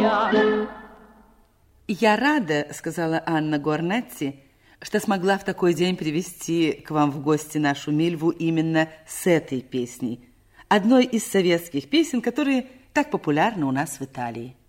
меня. Я рада, сказала Анна Горнетти, что смогла в такой день привести к вам в гости нашу Мильву именно с этой песней. Одной из советских песен, которые так популярны у нас в Италии.